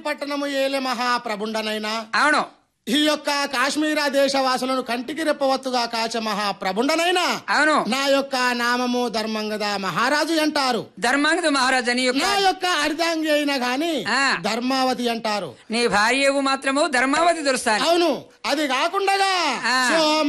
పట్టణము ఏలే మహాప్రభుండనైనా అవును ఈ యొక్క కాశ్మీర దేశవాసులను కంటికి రెప్పవత్తుగా కాచ మహాప్రభుండనైనా అవును నా యొక్క నామము ధర్మంగద మహారాజు అంటారు. ధర్మాంగద మహారాజు అని నా యొక్క అర్ధాంగి అయినా గాని ధర్మావతి అంటారు. నీ భార్యవు మాత్రము ధర్మావతి దొరుస్తాను. అవును, అది కాకుండా